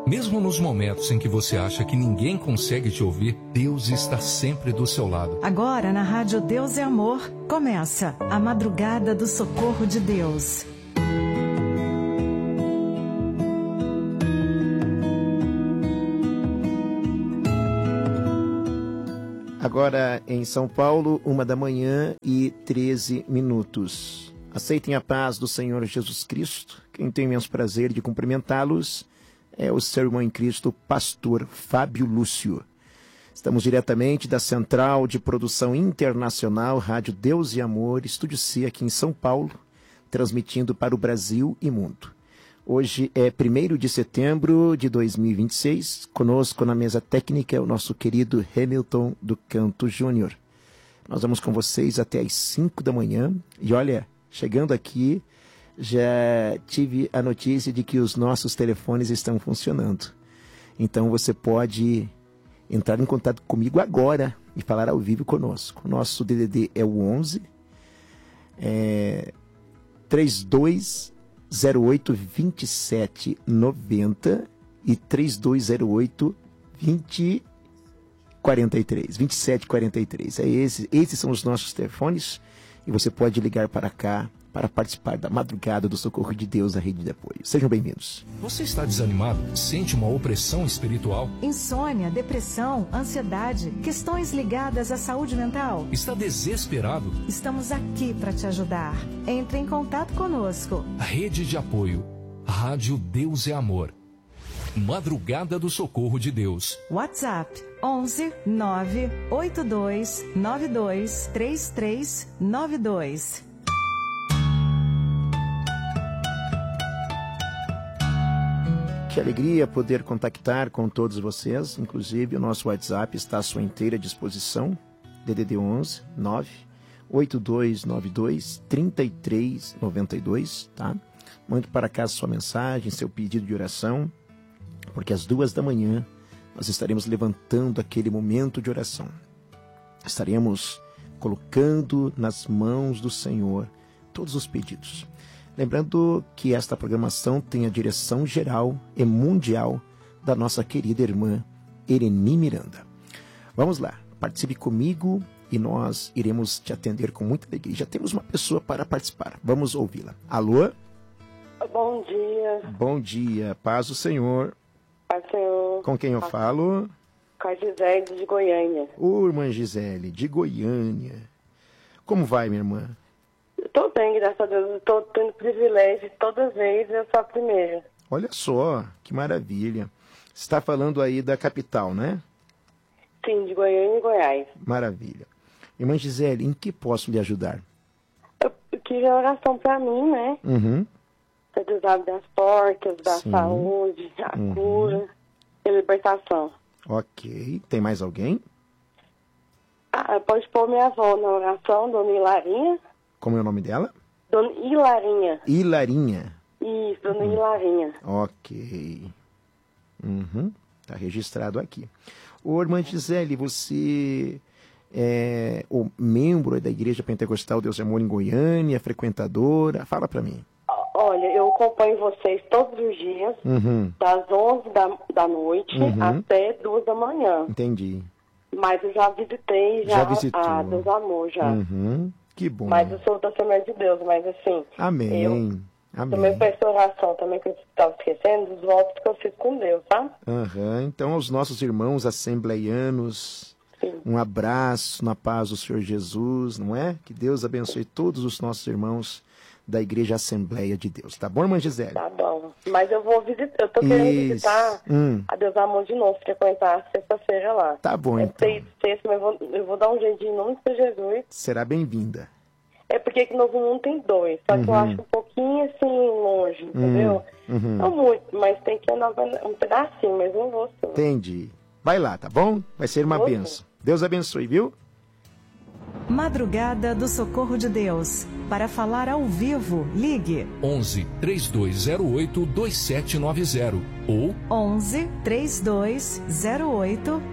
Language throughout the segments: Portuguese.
Mesmo nos momentos em que você acha que ninguém consegue te ouvir, Deus está sempre do seu lado. Agora na Rádio Deus é Amor, começa a Madrugada do Socorro de Deus. Agora em São Paulo, 1h13. Aceitem a paz do Senhor Jesus Cristo. Quem tem imenso prazer de cumprimentá-los é o seu irmão em Cristo, pastor Fábio Lúcio. Estamos diretamente da Central de Produção Internacional, Rádio Deus e Amor, Estúdio C, aqui em São Paulo, transmitindo para o Brasil e mundo. Hoje é 1º de setembro de 2026, conosco na mesa técnica é o nosso querido Hamilton do Canto Júnior. Nós vamos com vocês até às 5 da manhã e olha, chegando aqui, já tive a notícia de que os nossos telefones estão funcionando. Então você pode entrar em contato comigo agora e falar ao vivo conosco. Nosso DDD é o 11 3208 2790 e 3208 2743. Esses são os nossos telefones e você pode ligar para cá para participar da Madrugada do Socorro de Deus, a rede de apoio. Sejam bem-vindos. Você está desanimado? Sente uma opressão espiritual? Insônia, depressão, ansiedade, questões ligadas à saúde mental? Está desesperado? Estamos aqui para te ajudar. Entre em contato conosco. A rede de apoio. Rádio Deus é Amor. Madrugada do Socorro de Deus. WhatsApp 11 982 92 3392. Que alegria poder contactar com todos vocês, inclusive o nosso WhatsApp está à sua inteira disposição, DDD 11 98292 3392, tá? Mande para cá sua mensagem, seu pedido de oração, porque às 2 da manhã nós estaremos levantando aquele momento de oração. Estaremos colocando nas mãos do Senhor todos os pedidos. Lembrando que esta programação tem a direção geral e mundial da nossa querida irmã Ereni Miranda. Vamos lá, participe comigo e nós iremos te atender com muita alegria. Já temos uma pessoa para participar, vamos ouvi-la. Alô? Bom dia. Bom dia, paz do Senhor. Paz do Senhor. Com quem eu falo? Com a Gisele de Goiânia. Ô, irmã Gisele, de Goiânia. Como vai, minha irmã? Estou bem, graças a Deus. Estou tendo privilégio toda vez, eu sou a primeira. Olha só, que maravilha. Você está falando aí da capital, né? Sim, de Goiânia e Goiás. Maravilha. Irmã Gisele, em que posso lhe ajudar? Eu queria oração para mim, né? Para Deus abrir as portas da saúde, a cura e a libertação. Ok. Tem mais alguém? Pode pôr minha avó na oração, Dona Hilarinha. Como é o nome dela? Dona Hilarinha. Hilarinha. Isso, Dona Hilarinha. Ok. Tá registrado aqui. Ô, irmã Gisele, você é o membro da Igreja Pentecostal Deus é Amor em Goiânia, frequentadora? Fala pra mim. Olha, eu acompanho vocês todos os dias, das 11 da noite até 2 da manhã. Entendi. Mas eu já visitei Já visitou. a Deus Amor, já. Que bom. Mas eu sou da Assembleia de Deus, mas assim... Amém. Também peço oração, também que eu estava esquecendo, dos votos que eu fiz com Deus, tá? Então, aos nossos irmãos assembleianos, um abraço na paz do Senhor Jesus, não é? Que Deus abençoe todos os nossos irmãos da Igreja Assembleia de Deus. Tá bom, irmã Gisele? Tá bom. Mas eu vou visitar, eu tô querendo visitar a Deus Amor de novo, frequentar sexta-feira lá. Tá bom, então. Sexta, mas eu vou dar um jeitinho em nome de Jesus. Será bem-vinda. É porque aqui no Novo Mundo tem 2, só que eu acho um pouquinho assim, longe, entendeu? Não muito, mas tem que andar um pedacinho, mas não vou sim. Entendi. Vai lá, tá bom? Vai ser uma bênção. Deus abençoe, viu? Madrugada do Socorro de Deus. Para falar ao vivo, ligue 11 3208 2790 ou 11 3208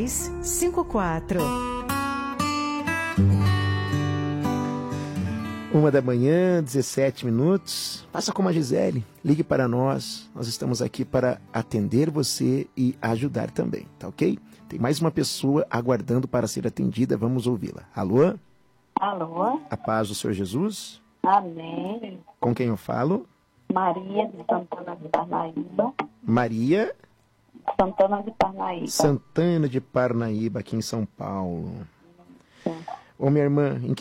2354. 1h, 17 minutos. Faça como a Gisele, ligue para nós. Nós estamos aqui para atender você e ajudar também, tá ok? Tem mais uma pessoa aguardando para ser atendida, vamos ouvi-la. Alô? Alô? A paz do Senhor Jesus? Amém. Com quem eu falo? Maria de Santana de Parnaíba. Maria? Santana de Parnaíba. Santana de Parnaíba, aqui em São Paulo. Ô, minha irmã, em